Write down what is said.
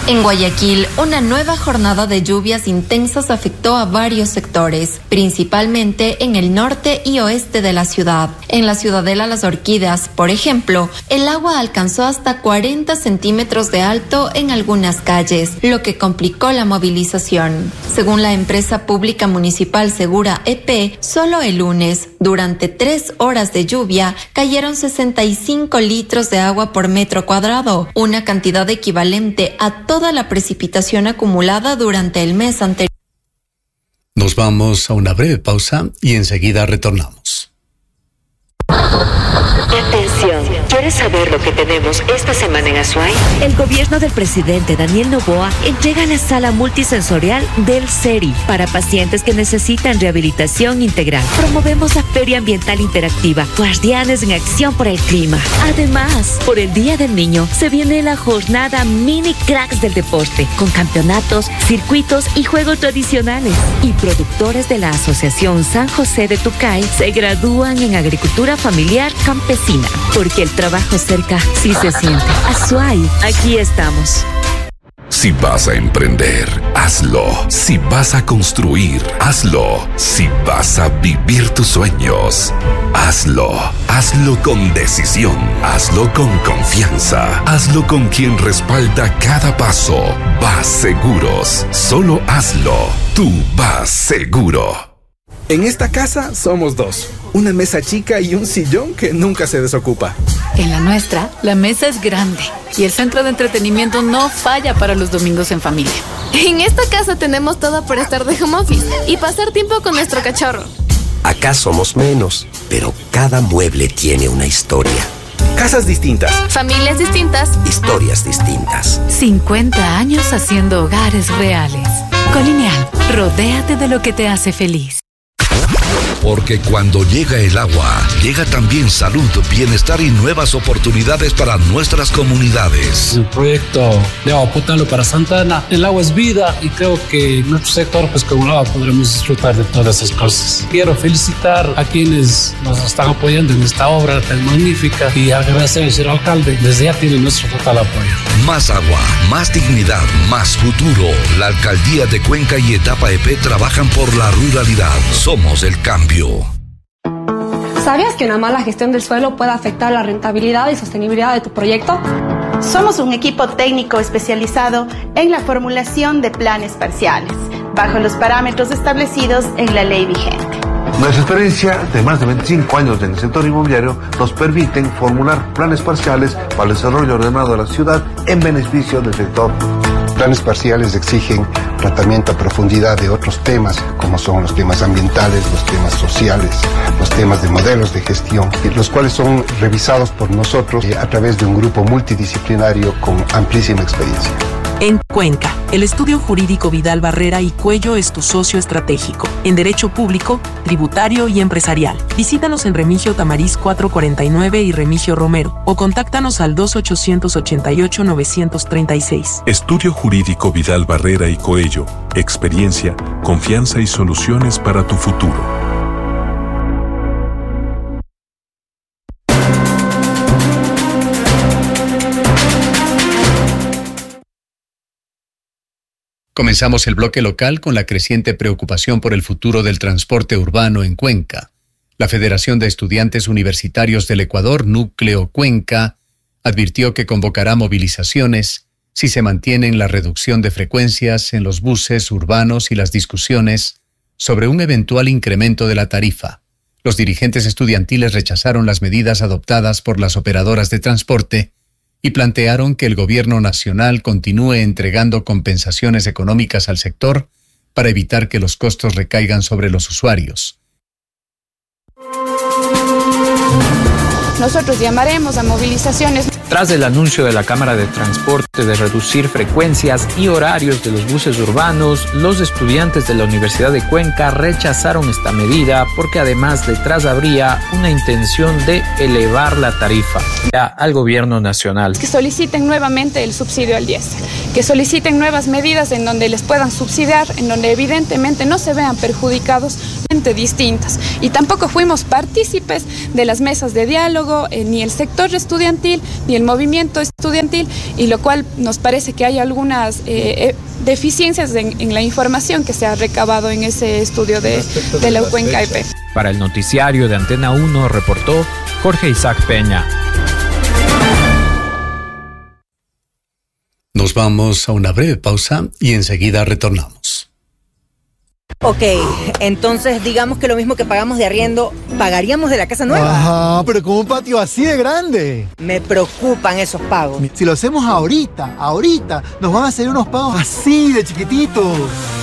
En Guayaquil, una nueva jornada de lluvias intensas afectó a varios sectores, principalmente en el norte y oeste de la ciudad. En la ciudadela Las Orquídeas, por ejemplo, el agua alcanzó hasta 40 centímetros de alto en algunas calles, lo que complicó la movilización. Según la empresa pública municipal Segura EP, solo el lunes, durante 3 horas de lluvia, cayeron 65 litros de agua por metro cuadrado, una cantidad equivalente a toda la precipitación acumulada durante el mes anterior. Nos vamos a una breve pausa y enseguida retornamos. Atención, ¿quieres saber lo que tenemos esta semana en Azuay? El gobierno del presidente Daniel Noboa entrega la sala multisensorial del CERI para pacientes que necesitan rehabilitación integral. Promovemos la Feria Ambiental Interactiva, Guardianes en Acción por el Clima. Además, por el Día del Niño, se viene la jornada Mini Cracks del Deporte, con campeonatos, circuitos y juegos tradicionales. Y productores de la Asociación San José de Tucay se gradúan en Agricultura Familiar Campesina, porque el trabajo cerca sí se siente. Azuay, aquí estamos. Si vas a emprender, hazlo. Si vas a construir, hazlo. Si vas a vivir tus sueños, hazlo. Hazlo con decisión. Hazlo con confianza. Hazlo con quien respalda cada paso. Vas Seguros. Solo hazlo. Tú vas seguro. En esta casa somos 2. Una mesa chica y un sillón que nunca se desocupa. En la nuestra, la mesa es grande y el centro de entretenimiento no falla para los domingos en familia. En esta casa tenemos todo para estar de home office y pasar tiempo con nuestro cachorro. Acá somos menos, pero cada mueble tiene una historia. Casas distintas. Familias distintas. Historias distintas. 50 años haciendo hogares reales. Colineal, rodéate de lo que te hace feliz. Porque cuando llega el agua, llega también salud, bienestar y nuevas oportunidades para nuestras comunidades. El proyecto de agua potable para Santa Ana, el agua es vida y creo que en nuestro sector, pues con el agua podremos disfrutar de todas esas cosas. Quiero felicitar a quienes nos están apoyando en esta obra tan magnífica y agradecer al señor alcalde. Desde ya tiene nuestro total apoyo. Más agua, más dignidad, más futuro. La alcaldía de Cuenca y Etapa EP trabajan por la ruralidad. Somos el cambio. ¿Sabías que una mala gestión del suelo puede afectar la rentabilidad y sostenibilidad de tu proyecto? Somos un equipo técnico especializado en la formulación de planes parciales, bajo los parámetros establecidos en la ley vigente. Nuestra experiencia de más de 25 años en el sector inmobiliario nos permiten formular planes parciales para el desarrollo ordenado de la ciudad en beneficio del sector. Planes parciales exigen tratamiento a profundidad de otros temas, como son los temas ambientales, los temas sociales, los temas de modelos de gestión, los cuales son revisados por nosotros a través de un grupo multidisciplinario con amplísima experiencia. En Cuenca, el estudio jurídico Vidal Barrera y Cuello es tu socio estratégico en derecho público, tributario y empresarial. Visítanos en Remigio Tamariz 449 y Remigio Romero o contáctanos al 2888-936. Estudio jurídico Vidal Barrera y Coello. Experiencia, confianza y soluciones para tu futuro. Comenzamos el bloque local con la creciente preocupación por el futuro del transporte urbano en Cuenca. La Federación de Estudiantes Universitarios del Ecuador, Núcleo Cuenca, advirtió que convocará movilizaciones si se mantienen la reducción de frecuencias en los buses urbanos y las discusiones sobre un eventual incremento de la tarifa. Los dirigentes estudiantiles rechazaron las medidas adoptadas por las operadoras de transporte y plantearon que el gobierno nacional continúe entregando compensaciones económicas al sector para evitar que los costos recaigan sobre los usuarios. Nosotros llamaremos a movilizaciones. Tras el anuncio de la Cámara de Transporte de reducir frecuencias y horarios de los buses urbanos, los estudiantes de la Universidad de Cuenca rechazaron esta medida porque además detrás habría una intención de elevar la tarifa al gobierno nacional. Que soliciten nuevamente el subsidio al diésel, que soliciten nuevas medidas en donde les puedan subsidiar, en donde evidentemente no se vean perjudicados distintas. Y tampoco fuimos partícipes de las mesas de diálogo diálogo ni el sector estudiantil ni el movimiento estudiantil, y lo cual nos parece que hay algunas deficiencias en la información que se ha recabado en ese estudio de la Cuenca EP. Para el noticiario de Antena 1 reportó Jorge Isaac Peña. Nos vamos a una breve pausa y enseguida retornamos. Ok, entonces digamos que lo mismo que pagamos de arriendo, ¿pagaríamos de la casa nueva? Ajá, pero con un patio así de grande. Me preocupan esos pagos. Si lo hacemos ahorita, nos van a hacer unos pagos así de chiquititos.